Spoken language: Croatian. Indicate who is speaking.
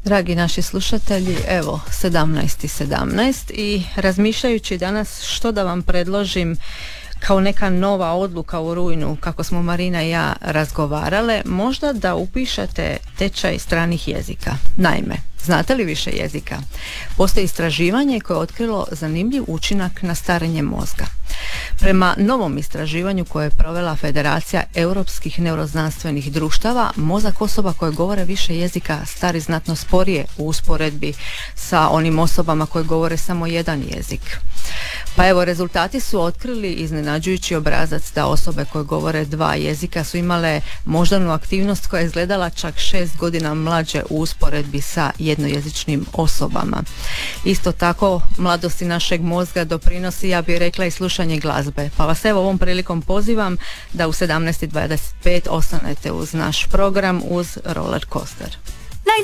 Speaker 1: Dragi naši slušatelji, evo 17:17 i razmišljajući danas što da vam predložim kao neka nova odluka u rujnu, kako smo Marina i ja razgovarale, možda da upišete tečaj stranih jezika. Naime, znate li više jezika? Postoji istraživanje koje je otkrilo zanimljiv učinak na starenje mozga. Prema novom istraživanju koje je provela Federacija europskih neuroznanstvenih društava, mozak osoba koje govore više jezika stari znatno sporije u usporedbi sa onim osobama koje govore samo jedan jezik. Pa evo, rezultati su otkrili iznenađujući obrazac da osobe koje govore dva jezika su imale moždanu aktivnost koja je izgledala čak 6 godina mlađe u usporedbi sa jednojezičnim osobama. Isto tako, mladosti našeg mozga doprinosi, ja bih rekla, i slušanje glazbe. Pa vas evo ovom prilikom pozivam da u 17:25 ostanete uz naš program uz Roller Coaster.